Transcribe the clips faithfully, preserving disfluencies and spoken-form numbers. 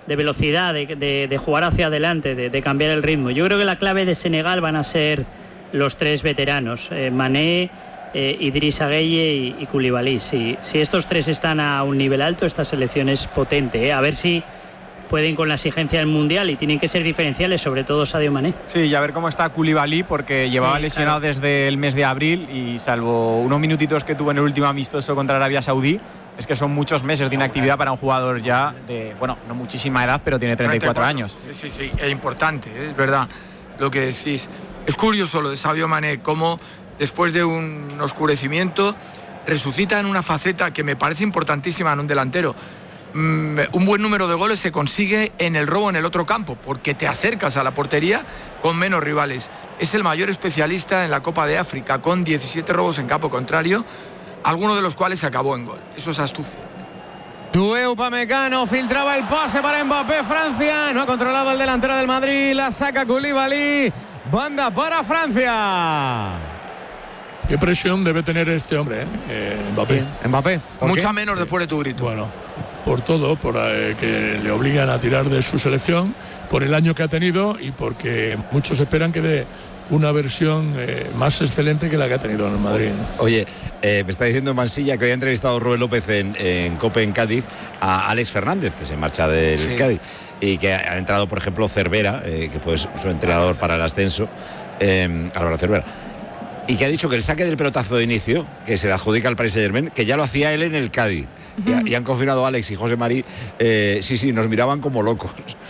de velocidad, de, de, de jugar hacia adelante, de, de cambiar el ritmo. Yo creo que la clave de Senegal van a ser los tres veteranos, eh, Mané, eh, Idrissa Gueye y, y Koulibaly. Si, si estos tres están a un nivel alto, esta selección es potente, ¿eh? A ver si pueden con la exigencia del Mundial, y tienen que ser diferenciales, sobre todo Sadio Mané. Sí, y a ver cómo está Koulibaly, porque llevaba sí, lesionado claro. desde el mes de abril, y salvo unos minutitos que tuvo en el último amistoso contra Arabia Saudí, es que son muchos meses de inactividad para un jugador ya de, bueno, no muchísima edad, pero tiene treinta y cuatro años. Sí, sí, sí, es importante, es verdad lo que decís. Es curioso lo de Sadio Mané, cómo después de un oscurecimiento resucita en una faceta que me parece importantísima en un delantero. Mm, un buen número de goles se consigue en el robo en el otro campo, porque te acercas a la portería con menos rivales. Es el mayor especialista en la Copa de África, con diecisiete robos en campo contrario, alguno de los cuales se acabó en gol. Eso es astucia. Doué Upamecano filtraba el pase para Mbappé. Francia no ha controlado el delantero del Madrid, la saca Koulibaly. Banda para Francia. Qué presión debe tener este hombre, ¿eh? Eh, Mbappé. Bien. Mbappé. Mucha qué? menos después de tu grito. Bueno, por todo, por eh, que le obligan a tirar de su selección, por el año que ha tenido y porque muchos esperan que dé una versión eh, más excelente que la que ha tenido en el Madrid. Oye, eh, me está diciendo Mansilla que hoy ha entrevistado Rubén López en, en COPE en Cádiz a Alex Fernández, que se marcha del sí. Cádiz, y que ha entrado, por ejemplo, Cervera, eh, que fue su entrenador para el ascenso, eh, Álvaro Cervera, y que ha dicho que el saque del pelotazo de inicio, que se le adjudica al Paris Saint-Germain, que ya lo hacía él en el Cádiz. Uh-huh. y, y han confirmado Alex y José Marí, eh, sí, sí, nos miraban como locos.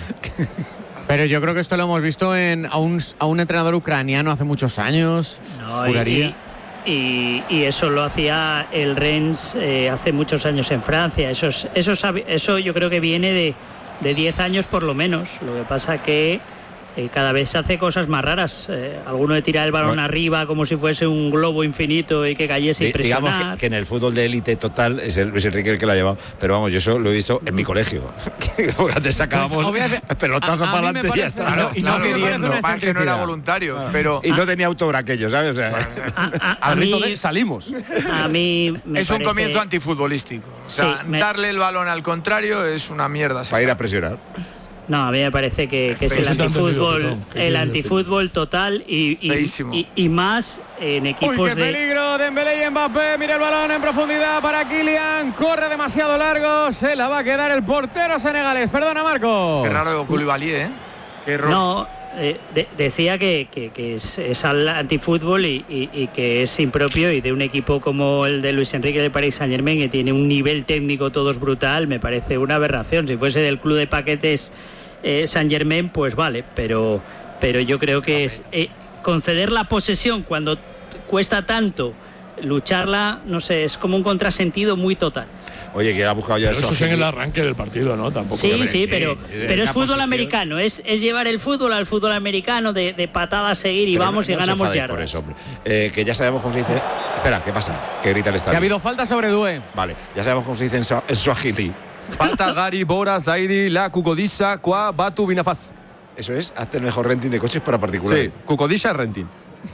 Pero yo creo que esto lo hemos visto en, a, un, a un entrenador ucraniano hace muchos años. No, y, y, y eso lo hacía el Rennes eh, hace muchos años en Francia. Eso, es, eso, eso yo creo que viene de, de diez años por lo menos. Lo que pasa que eh, cada vez se hace cosas más raras. Eh, alguno de tirar el balón bueno, arriba como si fuese un globo infinito y que cayese y presionar. Digamos que, que en el fútbol de élite total es el Luis Enrique el que lo ha llevado, pero vamos, yo eso lo he visto en mi colegio. Antes sacábamos pues, pelotazo para adelante y ya está. Claro, y no queriendo, más que no era voluntario, ah. pero y no tenía autor aquello, ¿sabes? O sea, a, a, a al rito de salimos. A mí me es parece... un comienzo antifutbolístico. O sea, sí, me... darle el balón al contrario es una mierda. Para ir a presionar. No, a mí me parece que, que es el antifútbol, el antifútbol total y, y, y, y más en equipos Uy, qué de... peligro, Dembélé y Mbappé, mira el balón en profundidad para Kylian, corre demasiado largo, se la va a quedar el portero senegalés, perdona Marco. Qué raro Koulibaly, ¿eh? Qué error. No, eh, de, decía que, que, que es, es al antifútbol y, y, y que es impropio, y de un equipo como el de Luis Enrique del Paris Saint-Germain, que tiene un nivel técnico todos brutal, me parece una aberración. Si fuese del club de paquetes Eh, Saint Germain, pues vale, pero, pero yo creo que es eh, conceder la posesión cuando cuesta tanto lucharla, no sé, es como un contrasentido muy total. Oye, que ha buscado ya pero eso. Eso es en el arranque del partido, ¿no? Tampoco. Sí, sí, sí, pero, pero es fútbol posición. americano, es, es llevar el fútbol al fútbol americano de, de patada a seguir y pero vamos no, no y ganamos yardas. Por eso, hombre. Eh, que ya sabemos cómo se dice. Espera, ¿qué pasa? Que grita el estadio. Que ha habido falta sobre Doué. Vale, ya sabemos cómo se dice en, su, en Swahili. Falta Gary, Bora, Zaidi, La, Cucodisa, Qua, Batu, Binafaz. Eso es, hace el mejor renting de coches para particulares. Sí, Cucodisa renting.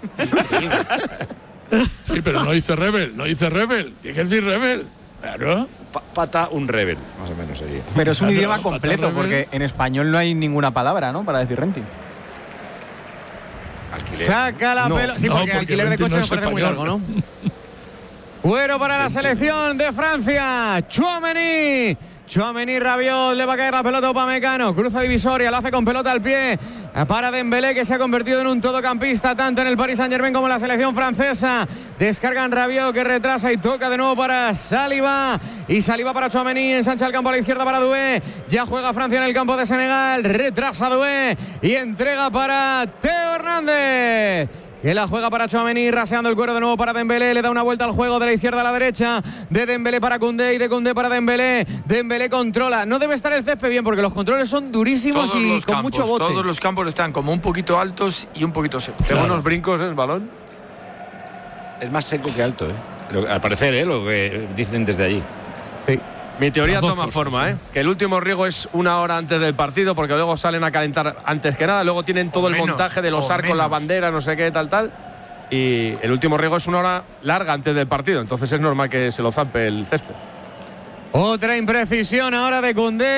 Sí, pero no dice Rebel, no dice Rebel. Tiene que decir Rebel. Claro. Pa pata un Rebel, más o menos sería. Pero es un claro, idioma completo, porque en español no hay ninguna palabra, ¿no? Para decir renting. Alquiler. Saca la no, pelota. Sí, no, porque, porque alquiler de coche no me parece muy largo, ¿no? Bueno, para la selección de Francia, Tchouaméni. Tchouaméni, Rabiot, le va a caer la pelota a Upamecano, cruza divisoria, lo hace con pelota al pie para Dembélé, que se ha convertido en un todocampista tanto en el Paris Saint-Germain como en la selección francesa. Descargan Rabiot, que retrasa y toca de nuevo para Saliba, y Saliba para Tchouaméni, ensancha el campo a la izquierda para Doué, ya juega Francia en el campo de Senegal, retrasa Doué y entrega para Teo Hernández, que la juega para Tchouaméni, raseando el cuero de nuevo para Dembélé, le da una vuelta al juego de la izquierda a la derecha, de Dembélé para Koundé y de Koundé para Dembélé. Dembélé controla, no debe estar el césped bien porque los controles son durísimos todos y con campos, mucho bote. Todos los campos están como un poquito altos y un poquito secos. Tengo unos brincos, ¿eh? El balón es más seco que alto, ¿eh? Lo, al parecer, ¿eh? Lo que dicen desde allí. Sí. Mi teoría toma forma, ¿eh? Que el último riego es una hora antes del partido, porque luego salen a calentar antes que nada, luego tienen todo o el menos, montaje de los arcos, la bandera, no sé qué, tal, tal. Y el último riego es una hora larga antes del partido, entonces es normal que se lo zampe el césped. Otra imprecisión ahora de Koundé.